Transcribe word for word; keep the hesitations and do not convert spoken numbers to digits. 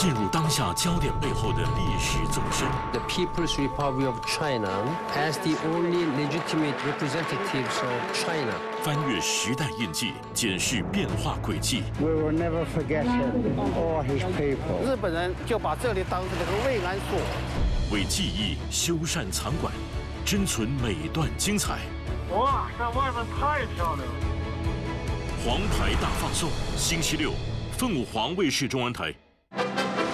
进入当下焦点背后的历史纵深。 The People's Republic of China as the only legitimate representatives of China. 翻越时代印记，检视变化轨迹。 We will never forget him or his people. 日本人就把这里当成了个慰安所。 为记忆修缮藏馆，珍存每段精彩。 哇，这外面太漂亮了！ 黄牌大放送，星期六，凤凰卫视中文台。